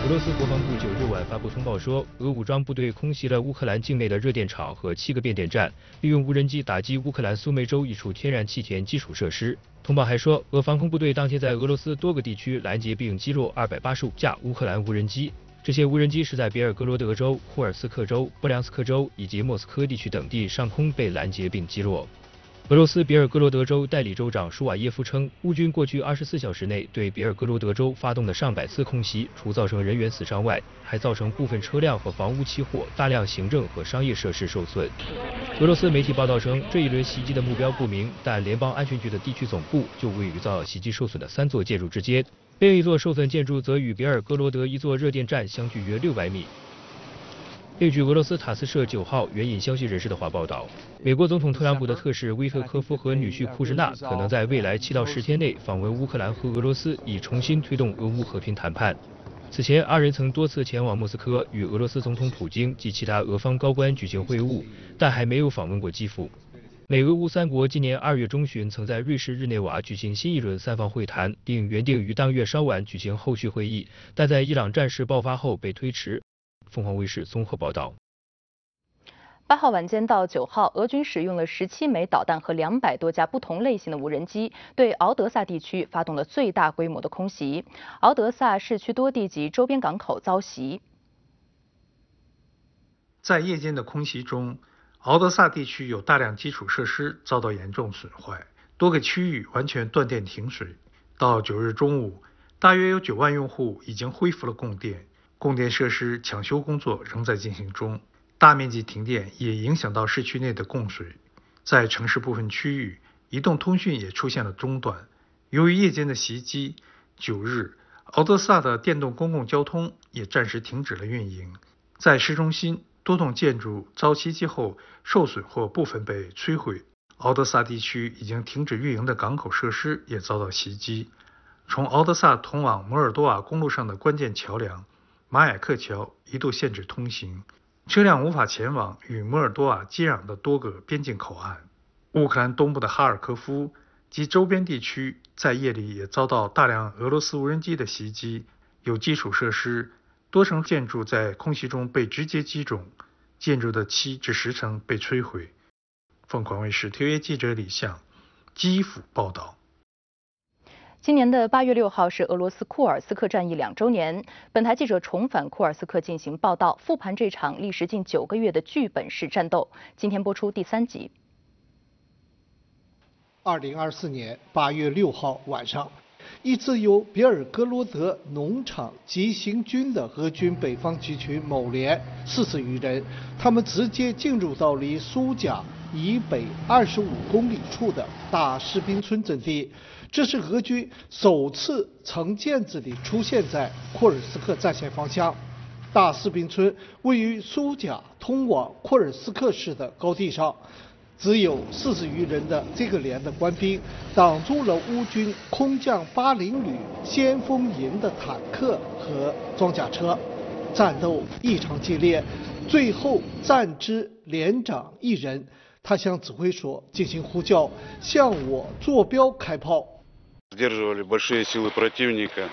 罗斯国防部9日晚发布通报说，俄武装部队空袭了乌克兰境内的热电厂和7个变电站，利用无人机打击乌克兰苏梅州一处天然气田基础设施。通报还说，俄防空部队当天在俄罗斯多个地区拦截并击落285架乌克兰无人机。这些无人机是在别尔哥罗德州、库尔斯克州、布良斯克州以及莫斯科地区等地上空被拦截并击落。俄罗斯别尔哥罗德州代理州长舒瓦耶夫称，乌军过去24小时内对别尔哥罗德州发动的上百次空袭，除造成人员死伤外，还造成部分车辆和房屋起火，大量行政和商业设施受损。俄罗斯媒体报道称，这一轮袭击的目标不明，但联邦安全局的地区总部就位于遭袭击受损的3座建筑之间，另一座受损建筑则与别尔哥罗德一座热电站相距约600米。据俄罗斯塔斯社9号援引消息人士的话报道，美国总统特朗普的特使威特科夫和女婿库什纳可能在未来7到10天内访问乌克兰和俄罗斯，以重新推动俄乌和平谈判。此前，2人曾多次前往莫斯科与俄罗斯总统普京及其他俄方高官举行会晤，但还没有访问过基辅。美俄乌3国今年2月中旬曾在瑞士日内瓦举行新一轮3方会谈，并原定于当月稍晚举行后续会议，但在伊朗战事爆发后被推迟。凤凰卫视综合报道。 8号晚间到9号，俄军使用了17枚导弹和200多架不同类型的无人机，对敖德萨地区发动了最大规模的空袭。敖德萨市区多地及周边港口遭袭。 在夜间的空袭中，敖德萨地区有大量基础设施遭到严重损坏，多个区域完全断电停水。到9日中午，大约有9万用户已经恢复了供电，供电设施抢修工作仍在进行中。大面积停电也影响到市区内的供水，在城市部分区域，移动通讯也出现了中断。由于夜间的袭击，9日，敖德萨的电动公共交通也暂时停止了运营。在市中心，多栋建筑遭袭击后受损或部分被摧毁。敖德萨地区已经停止运营的港口设施也遭到袭击。从敖德萨通往摩尔多瓦公路上的关键桥梁马雅克桥一度限制通行。车辆无法前往与摩尔多瓦接壤的多个边境口岸。乌克兰东部的哈尔科夫及周边地区在夜里也遭到大量俄罗斯无人机的袭击，有基础设施、多层建筑在空袭中被直接击中，建筑的7至10层被摧毁。凤凰卫视特约记者李向，基辅报道。 今年的8月6号是俄罗斯库尔斯克战役2周年。本台记者重返库尔斯克进行报道，复盘这场历时近9个月的剧本式战斗。今天播出第3集。 2024年8月6号晚上，一支由别尔哥罗德农场急行军的俄军北方集群某连40余人，他们直接进入到离苏贾以北25公里处的大士兵村阵地。这是俄军首次成建制地出现在库尔斯克战线方向。大士兵村位于苏贾通往库尔斯克市的高地上，只有40余人的这个连的官兵挡住了乌军空降80旅先锋营的坦克和装甲车，战斗异常激烈。最后战之连长一人，他向指挥所进行呼叫，向我坐标开炮。 Сдерживали большие силы противника,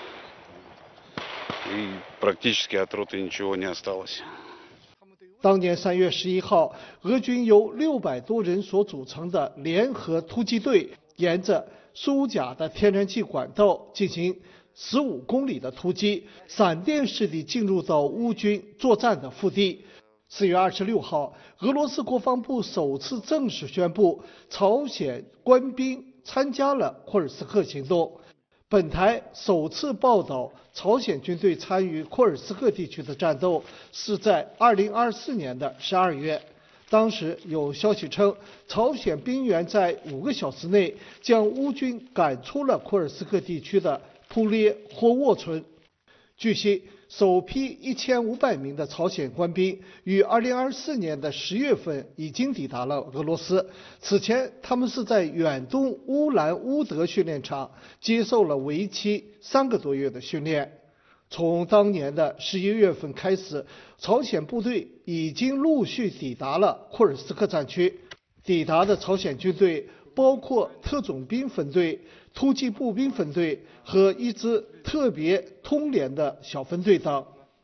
и практически от роты ничего не осталось. 当年3月11号，俄军由600多人所组成的联合突击队，沿着苏贾的天然气管道进行15公里的突击，闪电式地进入到乌军作战的腹地。4月26号，俄罗斯国防部首次正式宣布，朝鲜官兵参加了库尔斯克行动。本台首次报道朝鲜军队参与库尔斯克地区的战斗是在2024年的12月。当时有消息称，朝鲜兵员在5个小时内将乌军赶出了库尔斯克地区的普列霍沃村。据悉，首批1500名的朝鲜官兵于2024年的10月份已经抵达了俄罗斯。此前，他们是在远东乌兰乌德训练场接受了为期3个多月的训练。从当年的11月份开始，朝鲜部队已经陆续抵达了库尔斯克战区。抵达的朝鲜军队包括特种兵分队、突击步兵分队和一支特别通联的小分队等。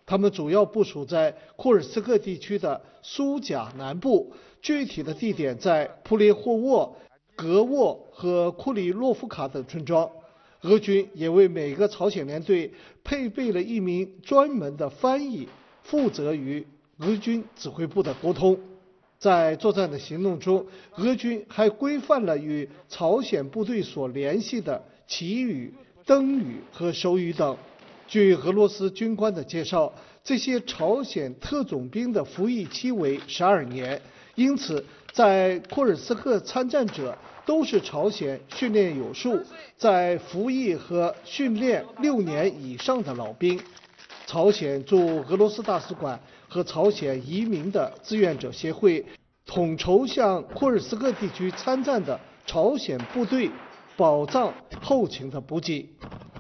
他们主要部署在库尔斯克地区的苏贾南部，具体的地点在普列霍沃、格沃和库里洛夫卡等村庄。俄军也为每个朝鲜联队配备了一名专门的翻译，负责与俄军指挥部的沟通。在作战的行动中，俄军还规范了与朝鲜部队所联系的旗语、灯语和手语等。据俄罗斯军官的介绍，这些朝鲜特种兵的服役期为12年，因此在库尔斯克参战者都是朝鲜训练有素、在服役和训练6年以上的老兵。朝鲜驻俄罗斯大使馆和朝鲜移民的志愿者协会统筹向库尔斯克地区参战的朝鲜部队保障后勤的补给。